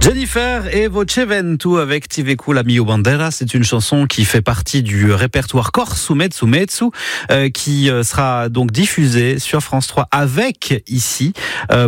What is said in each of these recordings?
Jennifer et Voce Ventu avec Ti ve cu la mio bandera, c'est une chanson qui fait partie du répertoire Corso Mezzo Mezzo, qui sera donc diffusée sur France 3 avec ici. Pourquoi ?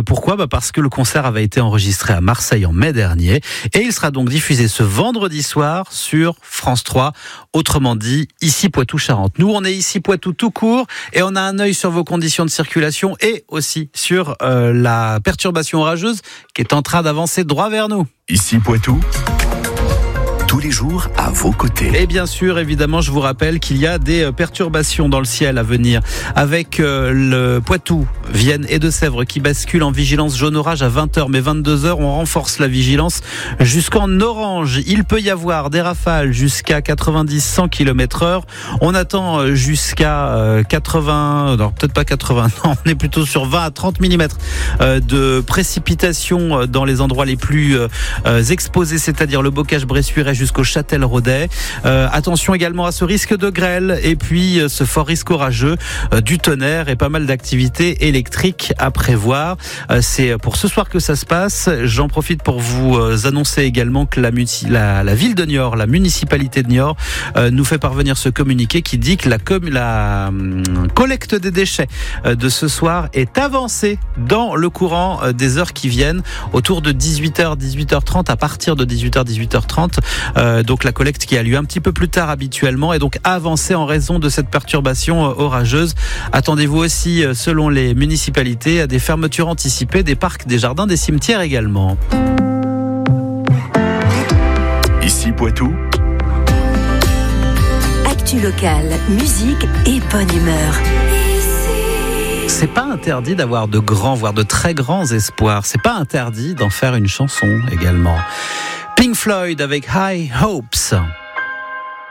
Parce que le concert avait été enregistré à Marseille en mai dernier et il sera donc diffusé ce vendredi soir sur France 3. Autrement dit, ici Poitou-Charentes. Nous, on est ici Poitou tout court et on a un œil sur vos conditions de circulation et aussi sur la perturbation orageuse qui est en train d'avancer droit vers nous. Ici Poitou, tous les jours à vos côtés. Et bien sûr, évidemment, je vous rappelle qu'il y a des perturbations dans le ciel à venir avec le Poitou, Vienne et Deux-Sèvres qui basculent en vigilance jaune orage à 20h, mais 22h, on renforce la vigilance jusqu'en orange. Il peut y avoir des rafales jusqu'à 90-100 km/h. On attend jusqu'à 80, non peut-être pas 80, non, on est plutôt sur 20 à 30 mm de précipitations dans les endroits les plus exposés, c'est-à-dire le Bocage-Bressuire jusqu'au Châtel-Rodet. Attention également à ce risque de grêle et puis ce fort risque orageux, du tonnerre et pas mal d'activités électriques à prévoir. C'est pour ce soir que ça se passe. J'en profite pour vous annoncer également que la ville de Niort, la municipalité de Niort, nous fait parvenir ce communiqué qui dit que la collecte des déchets de ce soir est avancée dans le courant des heures qui viennent, autour de 18h, 18h30, à partir de 18h, 18h30. Donc la collecte qui a lieu un petit peu plus tard habituellement est donc avancée en raison de cette perturbation orageuse. Attendez-vous aussi, selon les municipalités, à des fermetures anticipées des parcs, des jardins, des cimetières également. Ici Poitou, actu locale, musique et bonne humeur. C'est pas interdit d'avoir de grands, voire de très grands espoirs. C'est pas interdit d'en faire une chanson également. Pink Floyd avec High Hopes.